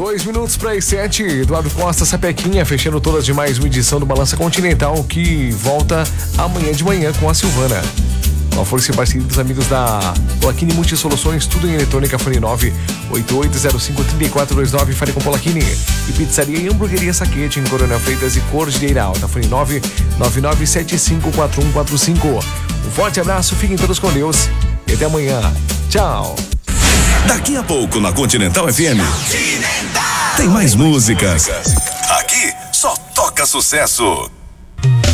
2 minutos para as 7. Eduardo Costa, Sapequinha, fechando todas de mais uma edição do Balança Continental, que volta amanhã de manhã com a Silvana. Com a força e parceria dos amigos da Polacchini Multisoluções, tudo em eletrônica, fone 988053429, fale com Polacchini. E pizzaria e hamburgueria Saquete, em Coronel Freitas e Cordilheira Alta, fone 999754145. Um forte abraço, fiquem todos com Deus e até amanhã. Tchau. Daqui a pouco na Continental FM tem mais músicas. Aqui só toca sucesso.